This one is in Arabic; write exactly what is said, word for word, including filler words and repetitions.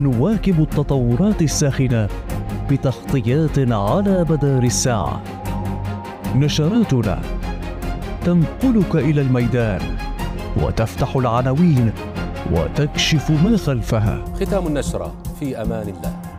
نواكب التطورات الساخنة بتغطيات على مدار الساعة. نشراتنا تنقلك إلى الميدان وتفتح العناوين وتكشف ما خلفها. ختام النشرة، في أمان الله.